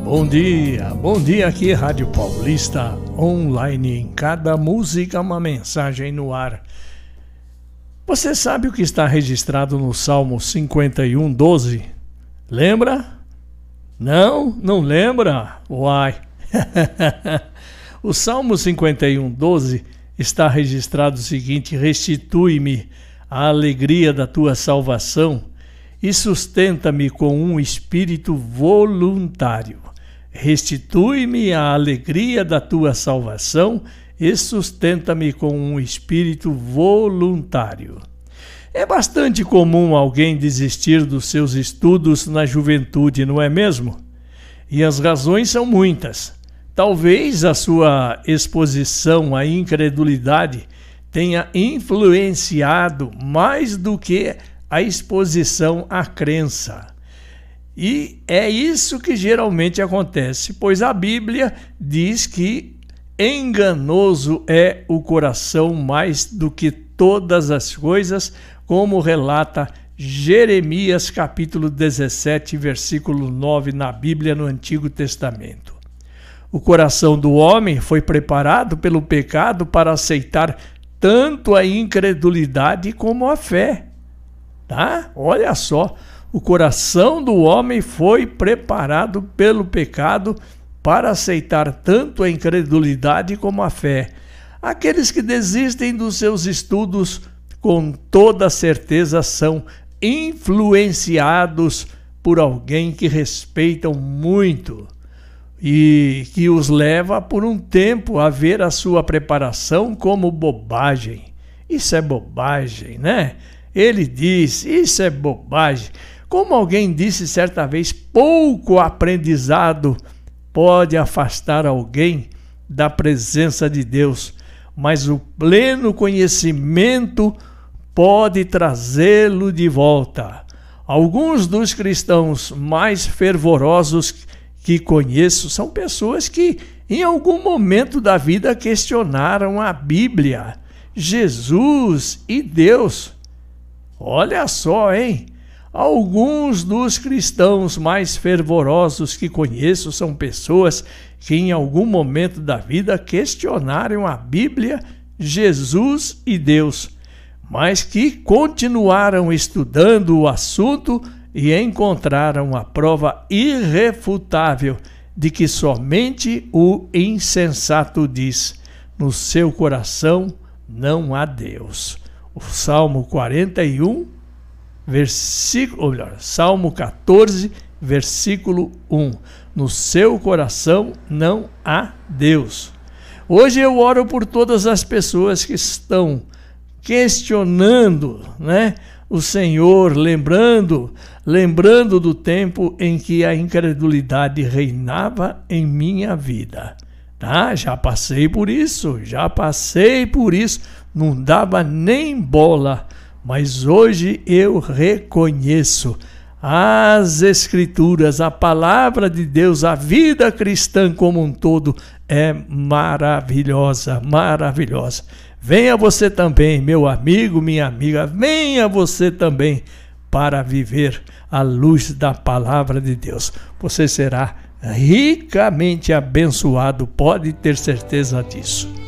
Bom dia aqui, Rádio Paulista Online, em cada música uma mensagem no ar. Você sabe o que está registrado no Salmo 51:12? Lembra? Não lembra? Uai! O Salmo 51:12 está registrado o seguinte: restitui-me a alegria da tua salvação e sustenta-me com um espírito voluntário. Restitui-me a alegria da tua salvação e sustenta-me com um espírito voluntário. É bastante comum alguém desistir dos seus estudos na juventude, não é mesmo? E as razões são muitas. Talvez a sua exposição à incredulidade tenha influenciado mais do que a exposição à crença. E é isso que geralmente acontece, pois a Bíblia diz que enganoso é o coração mais do que todas as coisas, como relata Jeremias capítulo 17, versículo 9 na Bíblia no Antigo Testamento. O coração do homem foi preparado pelo pecado para aceitar tanto a incredulidade como a fé. Tá? Olha só, o coração do homem foi preparado pelo pecado para aceitar tanto a incredulidade como a fé. Aqueles que desistem dos seus estudos, com toda certeza, são influenciados por alguém que respeitam muito e que os leva por um tempo a ver a sua preparação como bobagem. Isso é bobagem, né? Ele diz, isso é bobagem. Como alguém disse certa vez, pouco aprendizado pode afastar alguém da presença de Deus, mas o pleno conhecimento pode trazê-lo de volta. Alguns dos cristãos mais fervorosos que conheço são pessoas que em algum momento da vida questionaram a Bíblia, Jesus e Deus. Olha só, hein? Alguns dos cristãos mais fervorosos que conheço são pessoas que em algum momento da vida questionaram a Bíblia, Jesus e Deus, mas que continuaram estudando o assunto e encontraram a prova irrefutável de que somente o insensato diz: no seu coração não há Deus. O Salmo 41, Salmo 14, versículo 1. No seu coração não há Deus. Hoje eu oro por todas as pessoas que estão questionando, o Senhor, lembrando do tempo em que a incredulidade reinava em minha vida. Tá? Já passei por isso, não dava nem bola, mas hoje eu reconheço as Escrituras, a palavra de Deus, a vida cristã como um todo é maravilhosa, maravilhosa. Venha você também, meu amigo, minha amiga, venha você também para viver à luz da palavra de Deus. Você será ricamente abençoado, pode ter certeza disso.